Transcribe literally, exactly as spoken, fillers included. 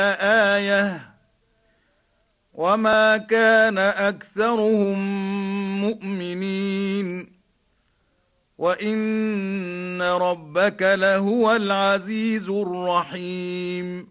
آية وما كان أكثرهم مؤمنين وإن ربك لهو العزيز الرحيم.